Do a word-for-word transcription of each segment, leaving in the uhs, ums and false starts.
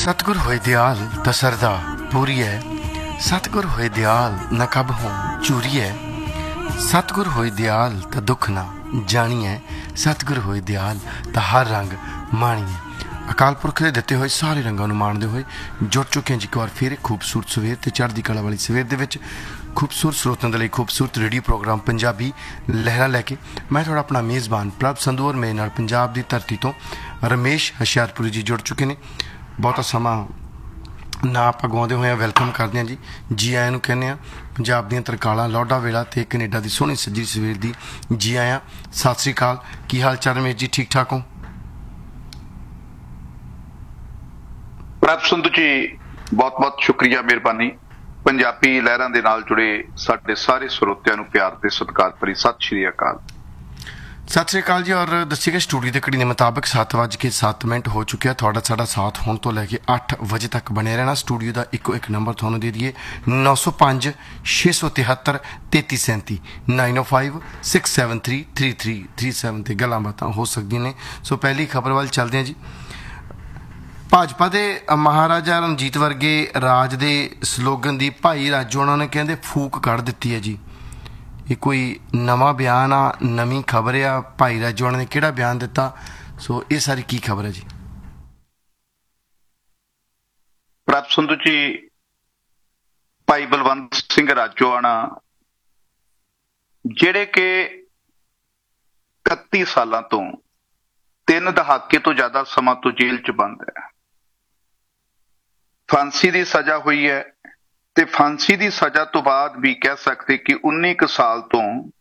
सतगुर होए दयाल दसरदा पूरी है, सतगुर होए दयाल न कब हो चूरी है, सतगुर होए दयाल त दुख ना जानी है, सतगुर होए दयाल त हर रंग माणी है। अकाल पुरख के दिते हुए सारे रंगों माणते हुए जुड़ चुके हैं जी एक बार फिर खूबसूरत सवेर ते चढ़दी कला वाली सवेर दे विच खूबसूरत स्रोतों के लिए खूबसूरत रेडियो प्रोग्राम पंजाबी लहरा लैके मैं थोड़ा अपना मेज़बान प्रभ संधू और मेरे नाल पंजाब की धरती तो रमेश हशियारपुरी जी जुड़ चुके हैं। बहुता समा ना आप गवाते हुए वैलकम करते हैं जी जी आया नूं कहने पंजाब दी तरकालां लौडा वेला ते कनेडा की सोहनी सज्जी सवेर दी जी आया। सत श्री अकाल, की हाल चाल रमेश जी, ठीक ठाक हो? प्रभ संधू जी बहुत बहुत शुक्रिया, मेहरबानी। पंजाबी लहरां दे नाल जुड़े साडे सारे ਸਰੋਤਿਆਂ ਨੂੰ प्यार ते सत्कार भरी सत श्री अकाल। सत श्री अकाल जी। और दसीएगा स्टूडियो के घड़ी के मुताबिक सत्त वज के सत्त मिनट हो चुके हैं। थोड़ा साड़ा साथ होने तो लैके अठ बजे तक बने रहना। स्टूडियो का इको एक नंबर थोड़ा दे दिए नौ सौ पाँच छे सौ तिहत्तर तेती सैंती नाइन ओ five six seven three three three three seven से गल्लां बातां हो सकती ने। सो पहली खबर वाल चलते हैं जी। भाजपा के महाराजा रणजीत वर्गे राज के स्लोगन की भाई राजू उन्होंने कहते फूक कढ़ दी है जी। ये कोई नवा बयान आ, नवी खबर आ? भाई राजू ने किहड़ा बयान दिता? सो ये सारी की खबर है जी? प्रभ संधू जी, भाई बलवंत सिंह राजोआणा जिहड़े के इकत्ती सालों तो तीन दहाके तो ज्यादा समा तो जेल च बंद है, फांसी की सजा हुई है ते फांसी की सजा तो बाद भी कह सकते कि उन्नी क साल तो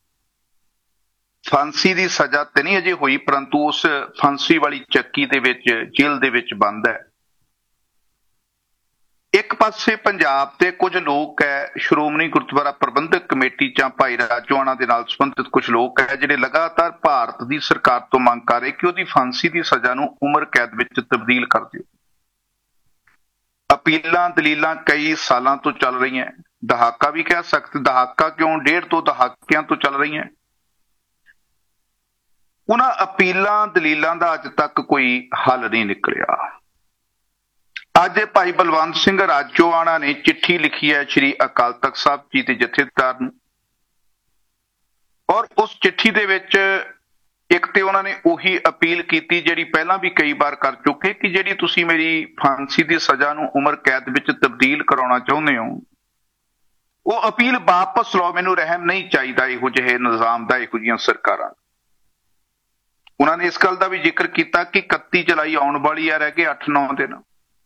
फांसी की सजा तो नहीं अजे हुई, परंतु उस फांसी वाली चक्की दे विच जेल दे विच बंद है। एक पासे पंजाब के कुछ लोग है, श्रोमणी गुरुद्वारा प्रबंधक कमेटी चा भाई राजोआणा दे नाल संबंधित कुछ लोग है जिहड़े लगातार भारत की सरकार तो मंग कर रहे कि उहदी फांसी की सजा नूं उम्र कैद विच तब्दील कर दिओ। अपीलां दलीलां कई सालों तो चल रही हैं, दहाका भी कह सकते, दहाका क्यों, डेढ़ दो दहाकियां तो चल रही हैं। उन्हां अपीलां दलीलां दा अज तक कोई हल नहीं निकलिया। अज भाई बलवंत सिंह राजोआणा ने चिट्ठी लिखी है श्री अकाल तख्त साहब जी के जथेदार नूं, और उस चिट्ठी दे विच एक तो उन्होंने उही अपील की जिहड़ी पहला भी कई बार कर चुके कि जिहड़ी तुसीं मेरी फांसी की सजा नूं उम्र कैद विच तब्दील कराउणा चाहुंदे हो, वो अपील वापस लो, मैनूं रहम नहीं चाहिदा इहो जिहे निजाम दा, इहो जिहियां सरकारां। उन्होंने इस गल का भी जिक्र किया कि इकत्ती जुलाई आउण वाली आ, रह गए अठ नौ दिन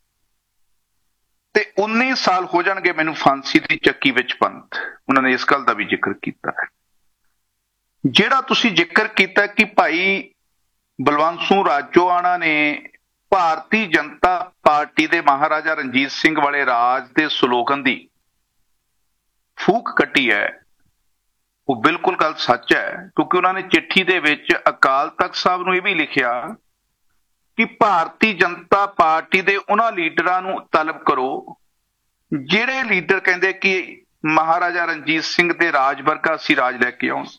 ते उन्नीस साल हो जाणगे मैनूं फांसी की चक्की विच बंद। उन्होंने इस गल का भी जिक्र किया है। ਜਿਹੜਾ ਤੁਸੀਂ ਜ਼ਿਕਰ ਕੀਤਾ कि भाई बलवंत सिंह राजोआणा ने भारती जनता पार्टी के महाराजा रणजीत सिंह वाले राज के स्लोगन की फूक कट्टी है, वो बिल्कुल गल सच है, क्योंकि उन्होंने चिट्ठी दे विच अकाल तख्त साहब नूं यह भी लिखिया कि भारती जनता पार्टी के उन्हां लीडरां नूं तलब करो जिहड़े लीडर कहंदे कि महाराजा रणजीत सिंह दे राज वर्गा असीं राज लैके आउण।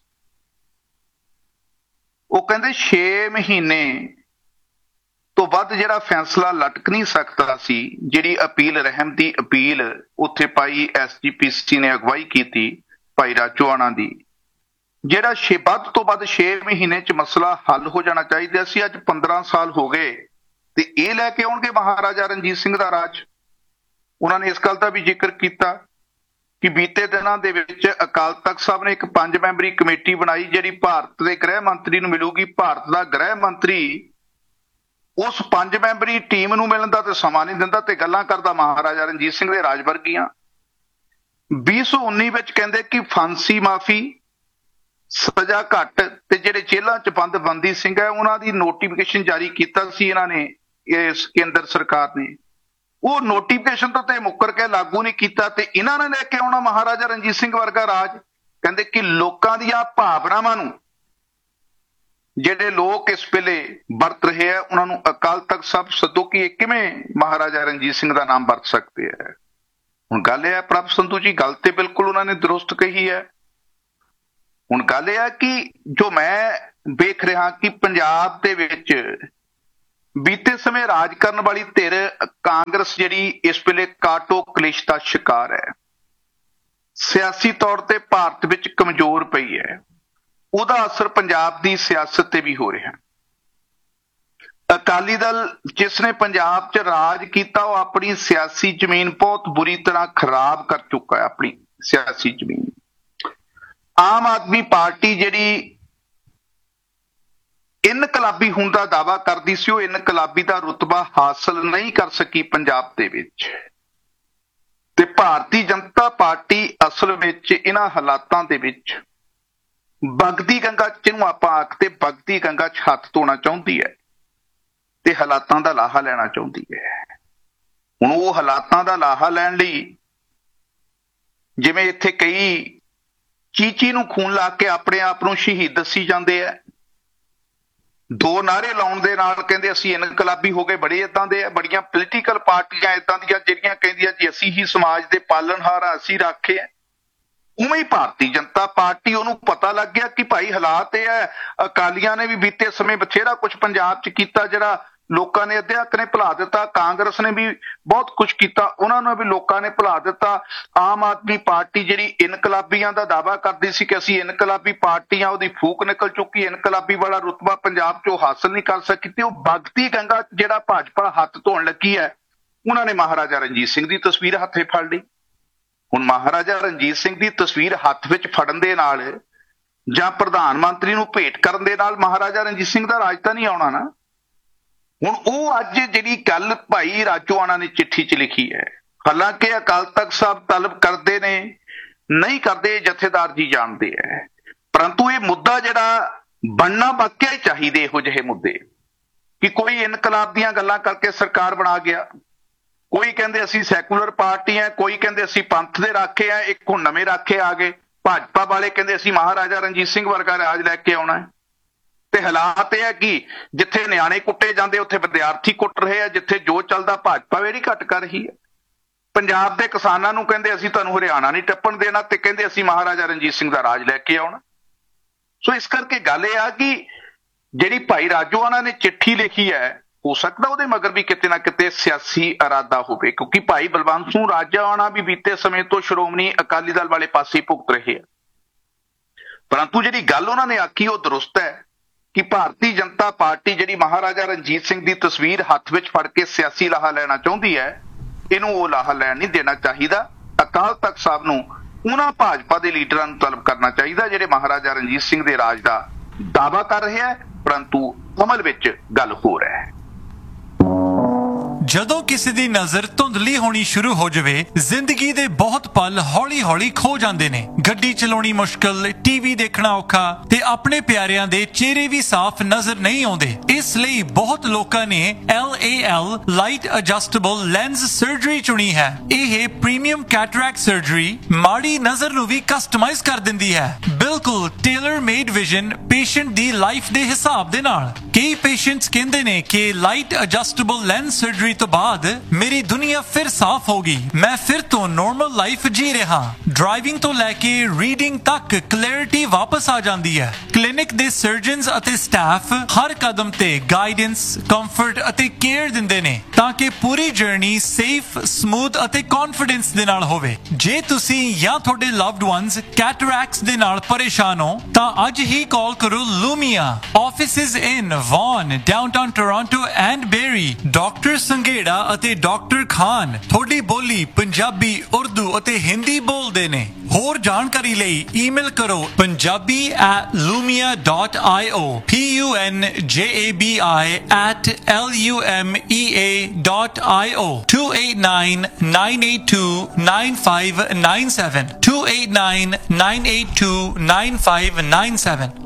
वो कहते छे महीने तो वध जिहड़ा फैसला लटक नहीं सकता सी, जिहड़ी अपील रहम की अपील उत्थे पाई एस जी पी सी ने अगवाई की भाई राजोआणा की, जिहड़ा छे वध तो वध छे महीने च मसला हल हो जाना चाहिए सी। अज पंद्रह साल हो गए ते इह लैके आउणगे महाराजा रणजीत सिंह दा राज। उन्होंने इस गल का भी जिक्र किया कि बीते दिनों के विच अकाल तख्त साहब ने एक पांच मैंबरी कमेटी बनाई जिहड़ी भारत के गृह मंत्री नूं मिलूगी। भारत का गृह मंत्री उस पांच मैंबरी टीम नूं मिलण दा ते समा नहीं दिंदा ते गल्लां करदा महाराजा रणजीत सिंह दे राज वर्गियां। बीस सौ उन्नी विच कहंदे कि फांसी माफी, सजा घट ते जिहड़े जेलां च बंद बंदी सिंह है उन्हां दी नोटिफिकेशन जारी कीता सी इन्हां ने, इस केंद्र सरकार ने। वो नोटिफिकेशन तो ते मुकर के लागू नहीं किया ते इन्हां ने लेके आउणा महाराजा रणजीत सिंह वर्गा राज। कहंदे कि लोकां दीयां भावनावां नूं जिहड़े लोग इस वेले वरत रहे हैं उन्हां नूं अकाल तख्त साहब सदो कि इह किवें महाराजा रणजीत सिंह दा नाम वरत सकते हैं। हुण गल इह है प्रभ संधू जी, गल ते बिल्कुल उन्हां ने दुरुस्त कही है। हुण गल इह है कि जो मैं वेख रहा कि पंजाब दे विच ਬੀਤੇ ਸਮੇਂ ਰਾਜ ਕਰਨ ਵਾਲੀ ਧਿਰ ਕਾਂਗਰਸ ਜਿਹੜੀ ਇਸ ਵੇਲੇ ਕਾਟੋ ਕਲੇਸ਼ ਦਾ ਸ਼ਿਕਾਰ ਹੈ, ਸਿਆਸੀ ਤੌਰ ਤੇ ਭਾਰਤ ਵਿੱਚ ਕਮਜ਼ੋਰ ਪਈ ਹੈ। ਉਹਦਾ ਅਸਰ ਪੰਜਾਬ ਦੀ ਸਿਆਸਤ ਤੇ ਵੀ ਹੋ ਰਿਹਾ। ਅਕਾਲੀ ਦਲ ਜਿਸ ਨੇ ਪੰਜਾਬ 'ਚ ਰਾਜ ਕੀਤਾ, ਉਹ ਆਪਣੀ ਸਿਆਸੀ ਜ਼ਮੀਨ ਬਹੁਤ ਬੁਰੀ ਤਰ੍ਹਾਂ ਖਰਾਬ ਕਰ ਚੁੱਕਾ ਹੈ, ਆਪਣੀ ਸਿਆਸੀ ਜ਼ਮੀਨ। ਆਮ ਆਦਮੀ ਪਾਰਟੀ ਜਿਹੜੀ ਇਨਕਲਾਬੀ ਹੋਣ ਦਾ ਦਾਅਵਾ ਕਰਦੀ ਸੀ, ਉਹ ਇਨਕਲਾਬੀ ਦਾ ਰੁਤਬਾ ਹਾਸਲ ਨਹੀਂ ਕਰ ਸਕੀ ਪੰਜਾਬ ਦੇ ਵਿੱਚ। ਤੇ ਭਾਰਤੀ ਜਨਤਾ ਪਾਰਟੀ ਅਸਲ ਵਿੱਚ ਇਹਨਾਂ ਹਾਲਾਤਾਂ ਦੇ ਵਿੱਚ ਵਗਦੀ ਗੰਗਾ, ਜਿਹਨੂੰ ਆਪਾਂ ਆਖਦੇ ਵਗਦੀ ਗੰਗਾ 'ਚ ਹੱਥ ਧੋਣਾ ਚਾਹੁੰਦੀ ਹੈ ਤੇ ਹਾਲਾਤਾਂ ਦਾ ਲਾਹਾ ਲੈਣਾ ਚਾਹੁੰਦੀ ਹੈ। ਹੁਣ ਉਹ ਹਾਲਾਤਾਂ ਦਾ ਲਾਹਾ ਲੈਣ ਲਈ, ਜਿਵੇਂ ਇੱਥੇ ਕਈ ਚੀਚੀ ਨੂੰ ਖੂਨ ਲਾ ਕੇ ਆਪਣੇ ਆਪ ਨੂੰ ਸ਼ਹੀਦ ਦੱਸੀ ਜਾਂਦੇ ਆ, ਦੋ ਨਾਅਰੇ ਲਾਉਣ ਦੇ ਨਾਲ ਕਹਿੰਦੇ ਅਸੀਂ ਇਨਕਲਾਬੀ ਹੋ ਗਏ। ਬੜੇ ਏਦਾਂ ਦੇ ਆ, ਬੜੀਆਂ ਪੋਲੀਟੀਕਲ ਪਾਰਟੀਆਂ ਏਦਾਂ ਦੀਆਂ ਜਿਹੜੀਆਂ ਕਹਿੰਦੀਆਂ ਜੀ ਅਸੀਂ ਹੀ ਸਮਾਜ ਦੇ ਪਾਲਣਹਾਰ ਆ, ਅਸੀਂ ਰਾਖੇ ਆ। ਉਵੇਂ ਹੀ ਭਾਰਤੀ ਜਨਤਾ ਪਾਰਟੀ, ਉਹਨੂੰ ਪਤਾ ਲੱਗ ਗਿਆ ਕਿ ਭਾਈ ਹਾਲਾਤ ਇਹ ਹੈ। ਅਕਾਲੀਆਂ ਨੇ ਵੀ ਬੀਤੇ ਸਮੇਂ ਬਥੇਰਾ ਕੁਝ ਪੰਜਾਬ 'ਚ ਕੀਤਾ ਜਿਹੜਾ ਲੋਕਾਂ ਨੇ ਅਧਿਆਕ ਨੇ ਭੁਲਾ ਦਿੱਤਾ। ਕਾਂਗਰਸ ਨੇ ਵੀ ਬਹੁਤ ਕੁਝ ਕੀਤਾ, ਉਹਨਾਂ ਨੂੰ ਵੀ ਲੋਕਾਂ ਨੇ ਭੁਲਾ ਦਿੱਤਾ। ਆਮ ਆਦਮੀ ਪਾਰਟੀ ਜਿਹੜੀ ਇਨਕਲਾਬੀਆਂ ਦਾ ਦਾਅਵਾ ਕਰਦੀ ਸੀ ਕਿ ਅਸੀਂ ਇਨਕਲਾਬੀ ਪਾਰਟੀ ਆ, ਉਹਦੀ ਫੂਕ ਨਿਕਲ ਚੁੱਕੀ। ਇਨਕਲਾਬੀ ਵਾਲਾ ਰੁਤਬਾ ਪੰਜਾਬ 'ਚ ਉਹ ਹਾਸਲ ਨਹੀਂ ਕਰ ਸਕੀ ਤੇ ਉਹ ਵਗਦੀ ਗੰਗਾ ਜਿਹੜਾ ਭਾਜਪਾ ਹੱਥ ਧੋਣ ਲੱਗੀ ਹੈ, ਉਹਨਾਂ ਨੇ ਮਹਾਰਾਜਾ ਰਣਜੀਤ ਸਿੰਘ ਦੀ ਤਸਵੀਰ ਹੱਥੇ ਫੜ ਲਈ। ਹੁਣ ਮਹਾਰਾਜਾ ਰਣਜੀਤ ਸਿੰਘ ਦੀ ਤਸਵੀਰ ਹੱਥ ਵਿੱਚ ਫੜਨ ਦੇ ਨਾਲ ਜਾਂ ਪ੍ਰਧਾਨ ਮੰਤਰੀ ਨੂੰ ਭੇਟ ਕਰਨ ਦੇ ਨਾਲ ਮਹਾਰਾਜਾ ਰਣਜੀਤ ਸਿੰਘ ਦਾ ਰਾਜ ਤਾਂ ਨਹੀਂ ਆਉਣਾ ਨਾ। ਹੁਣ ਉਹ ਅੱਜ ਜਿਹੜੀ ਗੱਲ ਭਾਈ ਰਾਜੋਆਣਾ ਨੇ ਚਿੱਠੀ 'ਚ ਲਿਖੀ ਹੈ, ਹਾਲਾਂਕਿ ਅਕਾਲ ਤਖਤ ਸਾਹਿਬ ਤਲਬ ਕਰਦੇ ਨੇ, ਨਹੀਂ ਕਰਦੇ, ਜਥੇਦਾਰ ਜੀ ਜਾਣਦੇ ਹੈ, ਪਰੰਤੂ ਇਹ ਮੁੱਦਾ ਜਿਹੜਾ ਬਣਨਾ ਵਾਕਿਆ ਹੀ ਚਾਹੀਦੇ ਇਹੋ ਜਿਹੇ ਮੁੱਦੇ ਕਿ ਕੋਈ ਇਨਕਲਾਬ ਦੀਆਂ ਗੱਲਾਂ ਕਰਕੇ ਸਰਕਾਰ ਬਣਾ ਗਿਆ। ਕੋਈ ਕਹਿੰਦੇ ਅਸੀਂ ਸੈਕੂਲਰ ਪਾਰਟੀ ਹੈ, ਕੋਈ ਕਹਿੰਦੇ ਅਸੀਂ ਪੰਥ ਦੇ ਰਾਖੇ ਆ, ਇੱਕ ਹੁਣ ਨਵੇਂ ਰਾਖੇ ਆ ਗਏ। ਭਾਜਪਾ ਵਾਲੇ ਕਹਿੰਦੇ ਅਸੀਂ ਮਹਾਰਾਜਾ ਰਣਜੀਤ ਸਿੰਘ ਵਰਗਾ ਰਾਜ ਲੈ ਕੇ ਆਉਣਾ ਹੈ। ਤੇ ਹਾਲਾਤ ਇਹ ਹੈ ਕਿ ਜਿੱਥੇ ਨਿਆਣੇ ਕੁੱਟੇ ਜਾਂਦੇ ਉੱਥੇ ਵਿਦਿਆਰਥੀ ਕੁੱਟ ਰਹੇ ਆ, ਜਿੱਥੇ ਜੋ ਚੱਲਦਾ ਭਾਜਪਾ ਵੇੜੀ ਘੱਟ ਕਰ ਰਹੀ ਹੈ। ਪੰਜਾਬ ਦੇ ਕਿਸਾਨਾਂ ਨੂੰ ਕਹਿੰਦੇ ਅਸੀਂ ਤੁਹਾਨੂੰ ਹਰਿਆਣਾ ਨਹੀਂ ਟੱਪਣ ਦੇਣਾ ਤੇ ਕਹਿੰਦੇ ਅਸੀਂ ਮਹਾਰਾਜਾ ਰਣਜੀਤ ਸਿੰਘ ਦਾ ਰਾਜ ਲੈ ਕੇ ਆਉਣਾ। ਸੋ ਇਸ ਕਰਕੇ ਗੱਲ ਇਹ ਆ ਕਿ ਜਿਹੜੀ ਭਾਈ ਰਾਜੋਆਣਾ ਨੇ ਚਿੱਠੀ ਲਿਖੀ ਹੈ, ਹੋ ਸਕਦਾ ਉਹਦੇ ਮਗਰ ਵੀ ਕਿਤੇ ਨਾ ਕਿਤੇ ਸਿਆਸੀ ਇਰਾਦਾ ਹੋਵੇ, ਕਿਉਂਕਿ ਭਾਈ ਬਲਵੰਤ ਸਿੰਘ ਰਾਜੋਆਣਾ ਵੀ ਬੀਤੇ ਸਮੇਂ ਤੋਂ ਸ਼੍ਰੋਮਣੀ ਅਕਾਲੀ ਦਲ ਵਾਲੇ ਪਾਸੇ ਭੁਗਤ ਰਹੇ ਆ। ਪਰੰਤੂ ਜਿਹੜੀ ਗੱਲ ਉਹਨਾਂ ਨੇ ਆਖੀ ਉਹ ਦਰੁਸਤ ਹੈ ਕਿ ਭਾਰਤੀ ਜਨਤਾ ਪਾਰਟੀ ਜਿਹੜੀ ਮਹਾਰਾਜਾ ਰਣਜੀਤ ਸਿੰਘ ਦੀ ਤਸਵੀਰ ਹੱਥ ਵਿੱਚ ਫੜ ਕੇ ਸਿਆਸੀ ਲਾਹਾ ਲੈਣਾ ਚਾਹੁੰਦੀ ਹੈ, ਇਹਨੂੰ ਉਹ ਲਾਹਾ ਲੈਣ ਨਹੀਂ ਦੇਣਾ ਚਾਹੀਦਾ। ਅਕਾਲ ਤਖਤ ਸਾਹਿਬ ਨੂੰ ਉਹਨਾਂ ਭਾਜਪਾ ਦੇ ਲੀਡਰਾਂ ਨੂੰ ਤਲਬ ਕਰਨਾ ਚਾਹੀਦਾ ਜਿਹੜੇ ਮਹਾਰਾਜਾ ਰਣਜੀਤ ਸਿੰਘ ਦੇ ਰਾਜ ਦਾ ਦਾਅਵਾ ਕਰ ਰਹੇ ਹੈ, ਪਰੰਤੂ ਅਮਲ ਵਿੱਚ ਗੱਲ ਹੋ ਰਿਹਾ ਹੈ। ਜਦੋਂ ਕਿਸੇ ਦੀ ਨਜ਼ਰ ਧੁੰਦਲੀ ਹੋਣੀ ਸ਼ੁਰੂ ਹੋ ਜਾਵੇ, ਜ਼ਿੰਦਗੀ ਦੇ ਬਹੁਤ ਪਲ ਹੌਲੀ-ਹੌਲੀ ਖੋ ਜਾਂਦੇ ਨੇ। ਗੱਡੀ ਚਲਾਉਣੀ ਮੁਸ਼ਕਲ, ਟੀਵੀ ਦੇਖਣਾ ਔਖਾ ਤੇ ਆਪਣੇ ਪਿਆਰਿਆਂ ਦੇ ਚਿਹਰੇ ਵੀ ਸਾਫ਼ ਨਜ਼ਰ ਨਹੀਂ ਆਉਂਦੇ। ਇਸ ਲਈ ਬਹੁਤ ਲੋਕਾਂ ਨੇ L A L light adjustable lens surgery ਚੁਣੀ ਹੈ। ਇਹ ਪ੍ਰੀਮੀਅਮ ਕੈਟਰੈਕਟ ਸਰਜਰੀ ਮਾੜੀ ਨਜ਼ਰ ਨੂੰ ਵੀ ਕਸਟਮਾਈਜ਼ ਕਰ ਦਿੰਦੀ ਹੈ, ਬਿਲਕੁਲ ਟੇਲਰ ਮੇਡ ਵਿਜ਼ਨ ਪੇਸ਼ੈਂਟ ਦੀ ਲਾਈਫ ਦੇ ਹਿਸਾਬ ਦੇ ਨਾਲ। ਕਈ ਪੇਸ਼ੈਂਟਸ ਕਹਿੰਦੇ ਨੇ ਕਿ ਲਾਈਟ ਐਡਜਸਟੇਬਲ ਲੈਂਸ ਸਰਜਰੀ ਤੋਂ ਬਾਅਦ ਮੇਰੀ ਦੁਨੀਆ ਫਿਰ ਸਾਫ਼ ਹੋ ਗਈ, ਮੈਂ ਫਿਰ ਤੋਂ ਨਾਰਮਲ ਲਾਈਫ ਜੀ ਰਿਹਾ। ਡਰਾਈਵਿੰਗ ਤੋਂ ਲੈ ਕੇ ਰੀਡਿੰਗ ਤੱਕ ਕਲੈਰਿਟੀ ਵਾਪਸ ਆ ਜਾਂਦੀ ਹੈ। ਕਲੀਨਿਕ ਦੇ ਸਰਜਨਸ ਅਤੇ ਸਟਾਫ ਹਰ ਕਦਮ ਤੇ ਗਾਈਡੈਂਸ, ਕੰਫਰਟ ਅਤੇ ਕੇਅਰ ਦਿੰਦੇ ਨੇ ਤਾਂ ਕਿ ਪੂਰੀ ਜਰਨੀ ਸੇਫ, ਸਮੂਥ ਅਤੇ ਕੌਨਫੀਡੈਂਸ ਦੇ ਨਾਲ ਹੋਵੇ। ਜੇ ਤੁਸੀਂ ਜਾਂ ਤੁਹਾਡੇ ਲਵਡ ਵਨਸ ਕੈਟਰੈਕਟਸ ਦੇ ਨਾਲ ਪਰੇਸ਼ਾਨ ਹੋ ਤਾਂ ਅੱਜ ਹੀ ਕਾਲ ਕਰੋ ਲੂਮੀਆ। Offices in won, downtown Toronto and berry. Doctor Sanghera ਅਤੇ ਡਾਕਟਰ ਖਾਨ ਤੁਹਾਡੀ ਬੋਲੀ ਪੰਜਾਬੀ, ਉਰਦੂ ਅਤੇ ਹਿੰਦੀ ਬੋਲਦੇ ਨੇ। ਹੋਰ ਜਾਣਕਾਰੀ ਲਈ ਈਮੇਲ ਕਰੋ Punjabi at lumia dot io, P U N J A B I at L U M E A dot I O, two eight nine, nine eight two, nine five nine seven, two eight nine, nine eight two, nine five nine seven।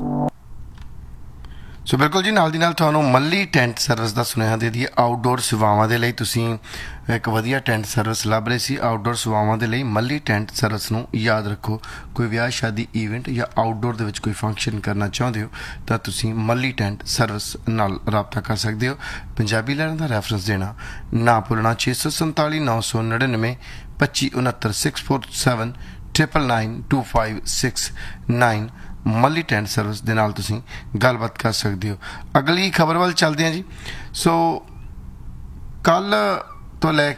ਸੋ ਬਿਲਕੁਲ ਜੀ, ਨਾਲ ਦੀ ਨਾਲ ਤੁਹਾਨੂੰ ਮੱਲੀ tent service ਦਾ ਸੁਨੇਹਾ ਦੇ ਦਈਏ। Outdoor ਸੇਵਾਵਾਂ ਦੇ ਲਈ ਤੁਸੀਂ ਇੱਕ ਵਧੀਆ ਟੈਂਟ ਸਰਵਿਸ ਲੱਭ ਰਹੇ ਸੀ, ਆਊਟਡੋਰ ਸੇਵਾਵਾਂ ਦੇ ਲਈ ਮੱਲੀ ਟੈਂਟ ਸਰਵਿਸ ਨੂੰ ਯਾਦ ਰੱਖੋ। ਕੋਈ ਵਿਆਹ ਸ਼ਾਦੀ ਈਵੈਂਟ ਜਾਂ ਆਊਟਡੋਰ ਦੇ ਵਿੱਚ ਕੋਈ ਫੰਕਸ਼ਨ ਕਰਨਾ ਚਾਹੁੰਦੇ ਹੋ ਤਾਂ ਤੁਸੀਂ ਮੱਲੀ ਟੈਂਟ ਸਰਵਿਸ ਨਾਲ ਰਾਬਤਾ ਕਰ ਸਕਦੇ ਹੋ। ਪੰਜਾਬੀ ਲਹਿਰਾਂ ਦਾ ਰੈਫਰੈਂਸ ਦੇਣਾ ਨਾ ਭੁੱਲਣਾ। ਛੇ ਸੌ ਸੰਤਾਲੀ ਨੌ ਸੌ ਨੜਿਨਵੇਂ ਪੱਚੀ ਉਨੱਤਰ six four seven triple nine to five six nine ਮੱਲੀ ਟੈਂਟ ਸਰਵਿਸ ਦੇ ਨਾਲ ਤੁਸੀਂ ਗੱਲਬਾਤ ਕਰ ਸਕਦੇ ਹੋ। ਅਗਲੀ ਖਬਰ ਵੱਲ ਚੱਲਦੇ ਹਾਂ ਜੀ। ਸੋ ਕੱਲ ਤੋਂ ਲੈ